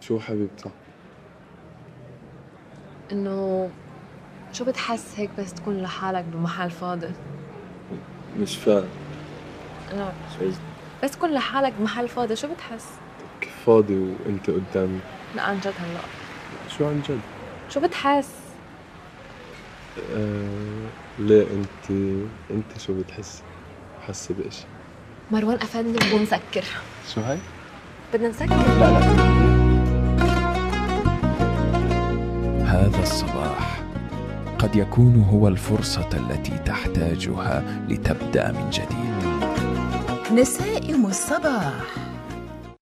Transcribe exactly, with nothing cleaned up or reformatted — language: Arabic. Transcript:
شو حبيبتي؟ إنه شو بتحس هيك بس تكون لحالك بمحل فاضي؟ مش فاهم. لا شو قصدك؟ بس تكون لحالك بمحل فاضي شو بتحس؟ كيف فاضي وانت قدامي؟ لا عن جد هلا شو عن جد؟ شو بتحس؟ آه... ليه انت انت شو بتحسي؟ حاسه بإشي؟ مروان أفندي بدنا نسكر. شو هاي؟ بدنا نسكر. لا لا. هذا الصباح قد يكون هو الفرصة التي تحتاجها لتبدأ من جديد. نسائم الصباح.